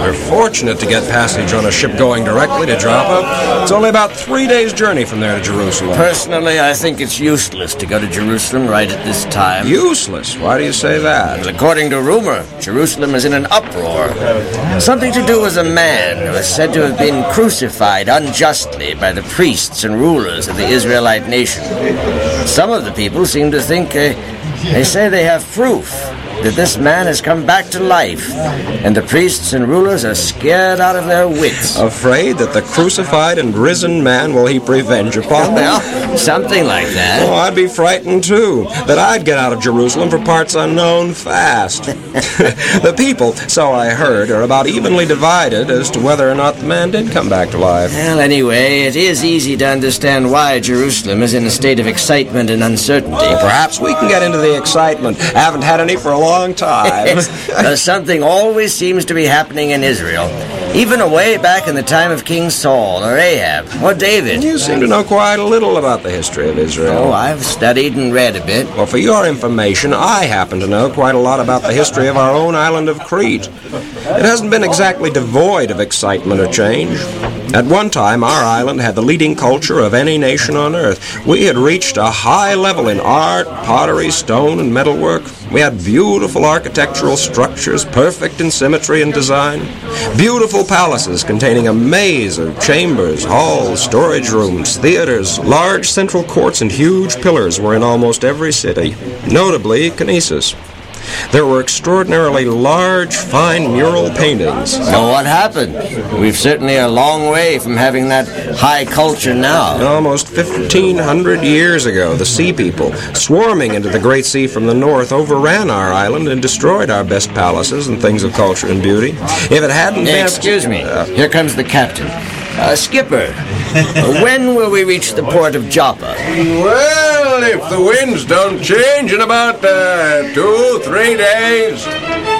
We're fortunate to get passage on a ship going directly to Joppa. It's only about 3 days' journey from there to Jerusalem. Personally, I think it's useless to go to Jerusalem right at this time. Useless? Why do you say that? Well, according to rumor, Jerusalem is in an uproar. Something to do with a man who is said to have been crucified unjustly by the priests and rulers of the Israelite nation. Some of the people seem to think, they say they have proof that this man has come back to life, and the priests and rulers are scared out of their wits. Afraid that the crucified and risen man will heap revenge upon them? Well, something like that. Oh, I'd be frightened, too, that I'd get out of Jerusalem for parts unknown fast. The people, so I heard, are about evenly divided as to whether or not the man did come back to life. Well, anyway, it is easy to understand why Jerusalem is in a state of excitement and uncertainty. Well, perhaps we can get into the excitement. Haven't had any for a long time. Something always seems to be happening in Israel, even way back in the time of King Saul or Ahab or David. You seem to know quite a little about the history of Israel. Oh, I've studied and read a bit. Well, for your information, I happen to know quite a lot about the history of our own island of Crete. It hasn't been exactly devoid of excitement or change. At one time, our island had the leading culture of any nation on earth. We had reached a high level in art, pottery, stone, and metalwork. We had beautiful architectural structures, perfect in symmetry and design. Beautiful palaces containing a maze of chambers, halls, storage rooms, theaters. Large central courts and huge pillars were in almost every city, notably Knesset. There were extraordinarily large, fine mural paintings. So what happened? We've certainly a long way from having that high culture now. Almost 1,500 years ago, the sea people, swarming into the great sea from the north, overran our island and destroyed our best palaces and things of culture and beauty. If it hadn't been... Excuse me. Here comes the captain. Skipper, when will we reach the port of Joppa? Well, if the winds don't change in about 2-3 days.